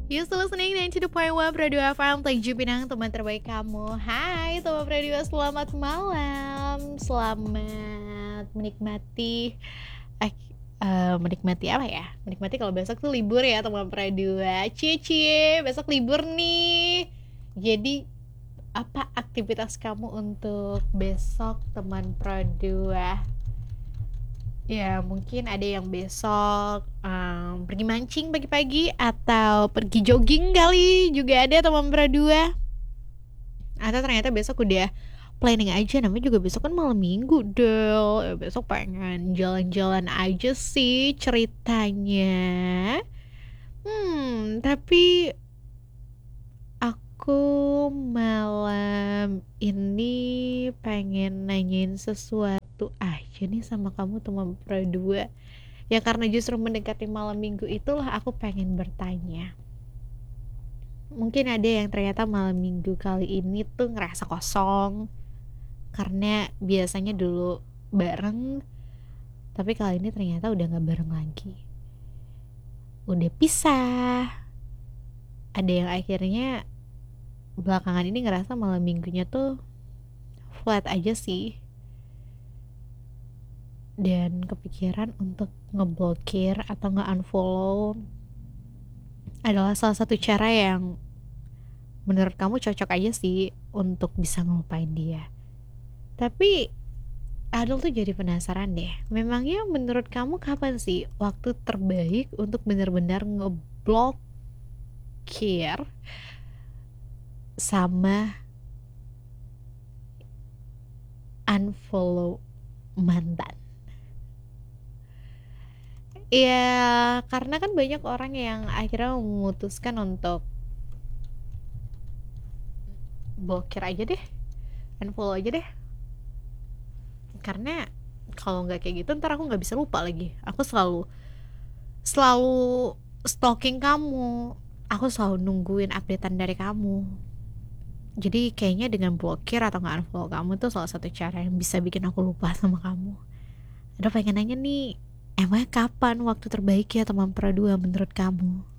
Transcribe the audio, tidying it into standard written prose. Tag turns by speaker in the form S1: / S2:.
S1: You still listening 92.1 Radio FM Tanjung Pinang, teman terbaik kamu. Hai teman radio, selamat malam. Selamat menikmati menikmati apa ya? Menikmati kalau besok tuh libur ya teman radio. Cie, besok libur nih. Jadi apa aktivitas kamu untuk besok teman radio? Ya mungkin ada yang besok pergi mancing pagi-pagi atau pergi jogging kali juga ada teman berdua. Atau ternyata besok udah planning aja, namanya juga besok kan malam minggu Del ya, besok pengen jalan-jalan aja sih ceritanya. Tapi aku malam ini pengen nanyain sesuatu aja nih sama kamu teman berdua. Ya karena justru mendekati malam minggu itulah aku pengen bertanya. Mungkin ada yang ternyata malam minggu kali ini tuh ngerasa kosong karena biasanya dulu bareng, tapi kali ini ternyata udah gak bareng lagi, udah pisah. Ada yang akhirnya belakangan ini ngerasa malam minggunya tuh flat aja sih, dan kepikiran untuk ngeblokir atau nge-unfollow adalah salah satu cara yang menurut kamu cocok aja sih untuk bisa ngelupain dia. Tapi Adul tuh jadi penasaran deh, memangnya menurut kamu kapan sih waktu terbaik untuk benar-benar ngeblokir sama unfollow mantan? Ya karena kan banyak orang yang akhirnya memutuskan untuk blokir aja deh, unfollow aja deh, karena kalau nggak kayak gitu ntar aku nggak bisa lupa lagi. Aku selalu stalking kamu, aku selalu nungguin updatean dari kamu. Jadi kayaknya dengan blokir atau nggak unfollow kamu tuh salah satu cara yang bisa bikin aku lupa sama kamu. Ada pengen nanya nih, emangnya kapan waktu terbaik ya teman perdua menurut kamu?